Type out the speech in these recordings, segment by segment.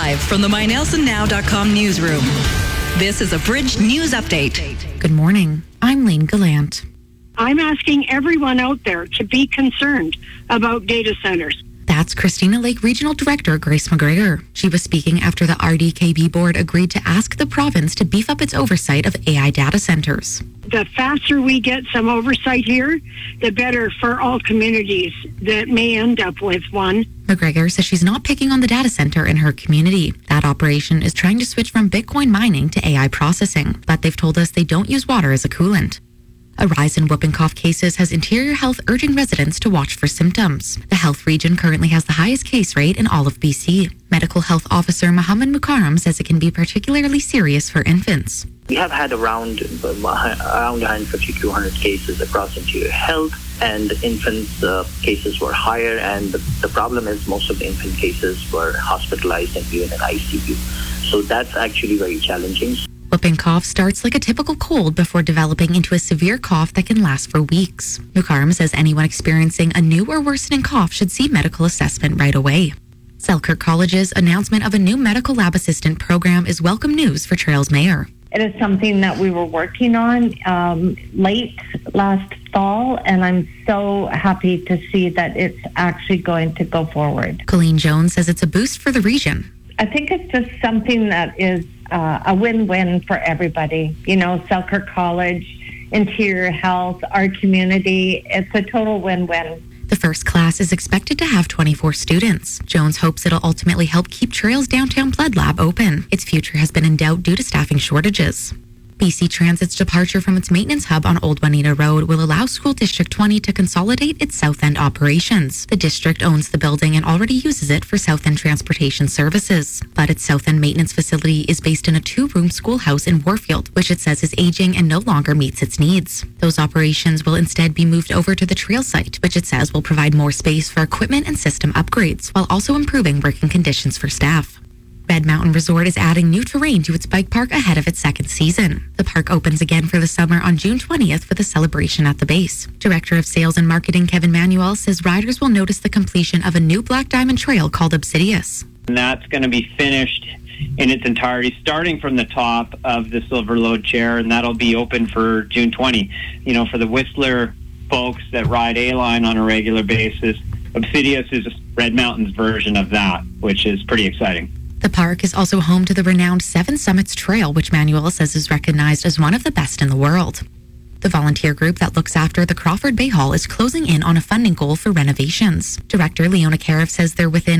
Live from the MyNelsonNow.com newsroom. This is a Bridge News Update. Good morning. I'm Lane Gallant. I'm asking everyone out there to be concerned about data centers. That's Christina Lake Regional Director Grace McGregor. She was speaking after the RDKB board agreed to ask the province to beef up its oversight of AI data centers. The faster we get some oversight here, the better for all communities that may end up with one. McGregor says she's not picking on the data center in her community. That operation is trying to switch from Bitcoin mining to AI processing, but they've told us they don't use water as a coolant. A rise in whooping cough cases has Interior Health urging residents to watch for symptoms. The health region currently has the highest case rate in all of BC. Medical Health Officer Mohammed Mukarram says it can be particularly serious for infants. We have had around 150 to 200 cases across Interior Health, and infants' cases were higher, and the problem is most of the infant cases were hospitalized and even in ICU. So that's actually very challenging. Whooping cough starts like a typical cold before developing into a severe cough that can last for weeks. Mukarram says anyone experiencing a new or worsening cough should see medical assessment right away. Selkirk College's announcement of a new medical lab assistant program is welcome news for Trails Mayor. It is something that we were working on late last fall, and I'm so happy to see that it's actually going to go forward. Colleen Jones says it's a boost for the region. I think it's just something that is a win-win for everybody. You know, Selkirk College, Interior Health, our community, it's a total win-win. The first class is expected to have 24 students. Jones hopes it'll ultimately help keep Trails Downtown Blood Lab open. Its future has been in doubt due to staffing shortages. BC Transit's departure from its maintenance hub on Old Juanita Road will allow School District 20 to consolidate its South End operations. The district owns the building and already uses it for South End transportation services. But its South End maintenance facility is based in a 2-room schoolhouse in Warfield, which it says is aging and no longer meets its needs. Those operations will instead be moved over to the trail site, which it says will provide more space for equipment and system upgrades, while also improving working conditions for staff. Red Mountain Resort is adding new terrain to its bike park ahead of its second season. The park opens again for the summer on June 20th with a celebration at the base. Director of Sales and Marketing Kevin Manuel says riders will notice the completion of a new Black Diamond Trail called Obsidious. And that's going to be finished in its entirety, starting from the top of the Silver Load Chair, and that'll be open for June 20. You know, for the Whistler folks that ride A-Line on a regular basis, Obsidious is Red Mountain's version of that, which is pretty exciting. The park is also home to the renowned Seven Summits Trail, which Manuel says is recognized as one of the best in the world. The volunteer group that looks after the Crawford Bay Hall is closing in on a funding goal for renovations. Director Leona Cariff says they're within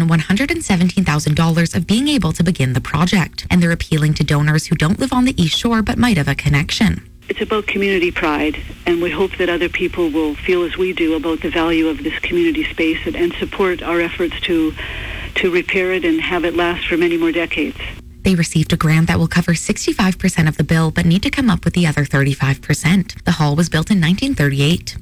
$117,000 of being able to begin the project, and they're appealing to donors who don't live on the East Shore but might have a connection. It's about community pride, and we hope that other people will feel as we do about the value of this community space and support our efforts to repair it and have it last for many more decades. They received a grant that will cover 65% of the bill, but need to come up with the other 35%. The hall was built in 1938.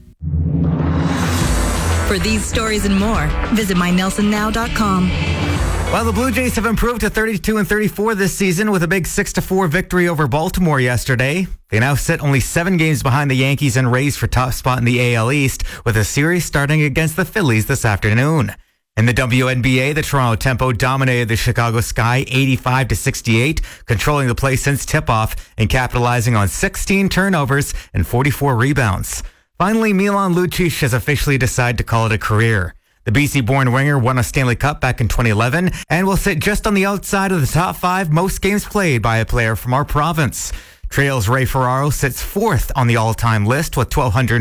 For these stories and more, visit MyNelsonNow.com. Well, the Blue Jays have improved to 32-34 this season with a big 6-4 victory over Baltimore yesterday. They now sit only 7 games behind the Yankees and Rays for top spot in the AL East, with a series starting against the Phillies this afternoon. In the WNBA, the Toronto Tempo dominated the Chicago Sky 85-68, controlling the play since tip-off and capitalizing on 16 turnovers and 44 rebounds. Finally, Milan Lucic has officially decided to call it a career. The BC-born winger won a Stanley Cup back in 2011 and will sit just on the outside of the top 5 most games played by a player from our province. Trails' Ray Ferraro sits 4th on the all-time list with 1,200